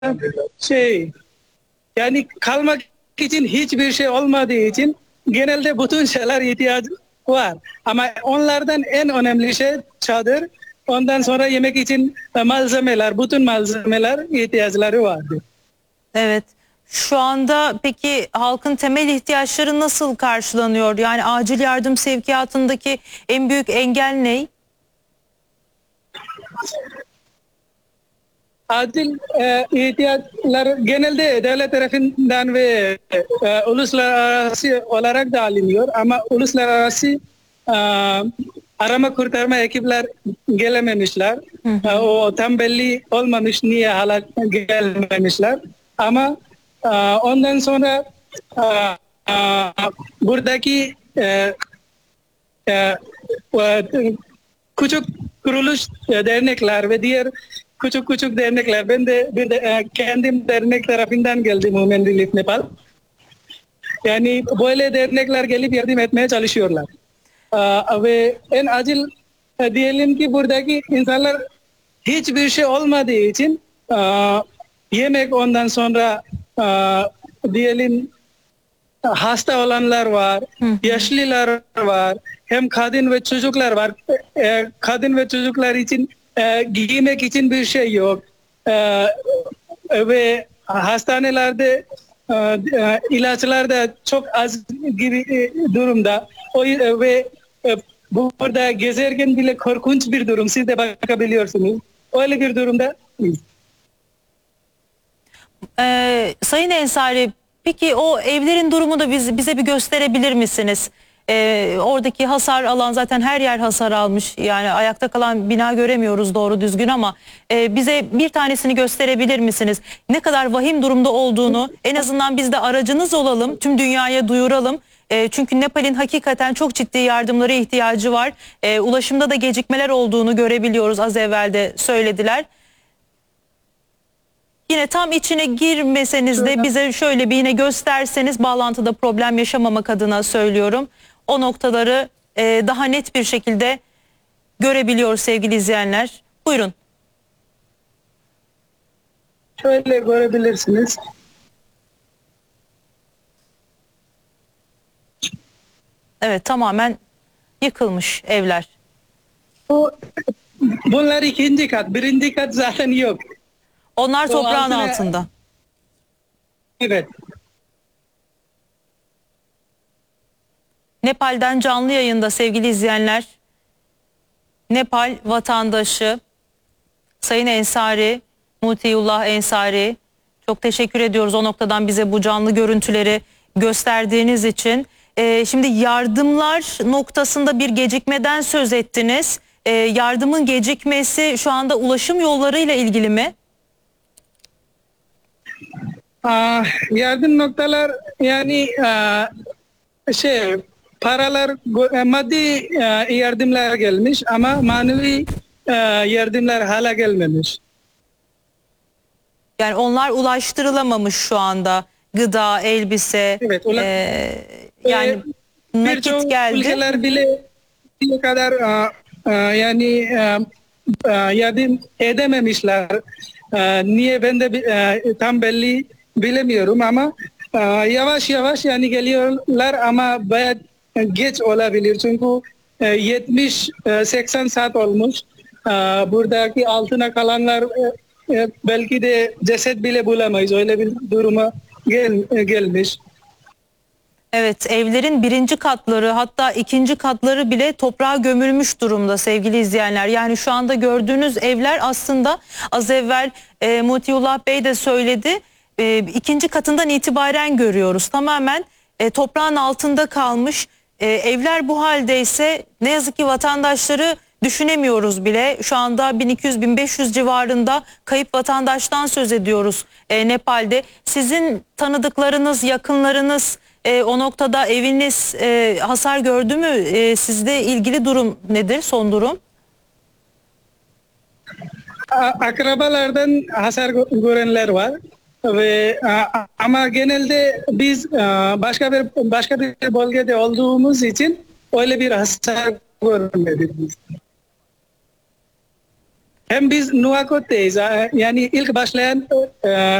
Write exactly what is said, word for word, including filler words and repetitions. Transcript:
şey yani kalmak için hiçbir şey olmadığı için genelde bütün şeyler ihtiyaç var. Ama onlardan en önemli şey çadır. Ondan sonra yemek için malzemeler, bütün malzemeler ihtiyaçları vardı. Evet. Şu anda peki halkın temel ihtiyaçları nasıl karşılanıyor? Yani acil yardım sevkiyatındaki en büyük engel ne? Acil e, ihtiyaçlar genelde devlet tarafından ve e, uluslararası olarak da alınıyor. Ama uluslararası e, arama kurtarma ekipler gelememişler. Hı hı. E, o tam belli olmamış niye hala gelmemişler. Ama e, ondan sonra e, e, buradaki e, e, e, küçük kuruluş e, dernekler ve diğer küçük küçük dernekler. Ben de bir de e, kendim dernek tarafından geldim Women Relief Nepal. Yani böyle dernekler gelip yardım etmeye çalışıyorlar. Aa, ve en acil e, diyelim ki buradaki insanlar hiçbir şey olmadığı için aa, yemek ondan sonra aa, diyelim hasta olanlar var, Hı hı. yaşlılar var, hem kadın ve çocuklar var. E, kadın ve çocuklar için e, giymek için bir şey yok. E, ve hastanelerde e, e, ilaçlar da çok az gibi e, durumda. O e, ve e, burada gezerken bile korkunç bir durum. Siz de bakabiliyorsunuz. Öyle bir durumda. Ee, Sayın Ensari, peki o evlerin durumu da biz, bize bir gösterebilir misiniz? Ee, oradaki hasar alan, zaten her yer hasar almış. Yani ayakta kalan bina göremiyoruz doğru düzgün, ama e, bize bir tanesini gösterebilir misiniz? Ne kadar vahim durumda olduğunu en azından biz de aracınız olalım, tüm dünyaya duyuralım. E, çünkü Nepal'in hakikaten çok ciddi yardımlara ihtiyacı var. E, ulaşımda da gecikmeler olduğunu görebiliyoruz, az evvel de söylediler. Yine tam içine girmeseniz de bize şöyle bir yine gösterseniz, bağlantıda problem yaşamamak adına söylüyorum. O noktaları e, daha net bir şekilde görebiliyoruz sevgili izleyenler. Buyurun. Şöyle görebilirsiniz. Evet, tamamen yıkılmış evler. Bu, bunlar ikinci kat. Birinci kat zaten yok. Onlar O toprağın altına, altında. evet. Nepal'den canlı yayında sevgili izleyenler. Nepal vatandaşı Sayın Ensari, Mutiullah Ensari, çok teşekkür ediyoruz o noktadan bize bu canlı görüntüleri gösterdiğiniz için. Ee, şimdi yardımlar noktasında bir gecikmeden söz ettiniz. Ee, yardımın gecikmesi şu anda ulaşım yollarıyla ilgili mi? Aa, yardım noktalar yani aa, şey paralar go- maddi aa, yardımlar gelmiş ama manevi aa, yardımlar hala gelmemiş. Yani onlar ulaştırılamamış şu anda. Gıda, elbise, Evet. Ula, ee, yani Ve nakit birçok geldi. ülkeler bile ne kadar aa, aa, yani aa, aa, yardım edememişler. Aa, niye ben de bi- aa, tam belli bilemiyorum ama aa, yavaş yavaş yani geliyorlar ama bayağı geç olabilir çünkü e, yetmiş seksen saat olmuş. Aa, buradaki altına kalanlar e, e, belki de ceset bile bulamayız. Öyle bir duruma gel, gelmiş. Evet, evlerin birinci katları, hatta ikinci katları bile toprağa gömülmüş durumda sevgili izleyenler. Yani şu anda gördüğünüz evler aslında az evvel e, Mutiullah Bey de söyledi. E, ikinci katından itibaren görüyoruz. Tamamen e, toprağın altında kalmış e, evler. Bu haldeyse ne yazık ki vatandaşları düşünemiyoruz bile. Şu anda bin iki yüz bin beş yüz civarında kayıp vatandaştan söz ediyoruz e, Nepal'de. Sizin tanıdıklarınız, yakınlarınız e, o noktada eviniz e, hasar gördü mü? E, sizde ilgili durum nedir, son durum? A- akrabalardan hasar gö- görenler var ve a- ama genelde biz a, başka bir başka bir bölgede olduğumuz için öyle bir hasar görmedik biz. hem biz Nuakot'teyiz. Yani ilk başlayan e,